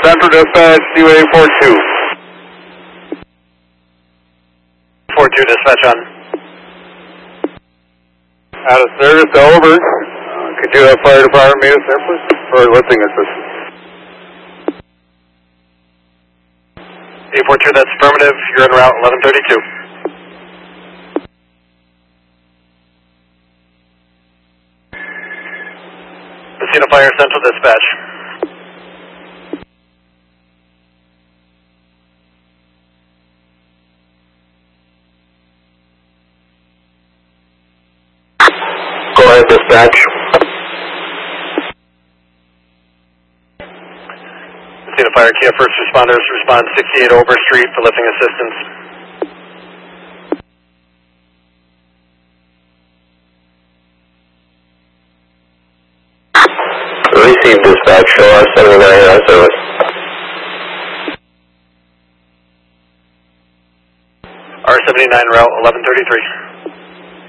Central Dispatch, Seaway 42. 42 dispatch on. Out of service, over. Could you have fire department meet us there, please? For lifting assistance. 842, that's affirmative. You're en route 1132. Messina Fire Central Dispatch. Go ahead, dispatch. Messina Fire Kia first responders respond 68 Over Street for lifting assistance. Received dispatch, show R79 on service. R79 route 1133.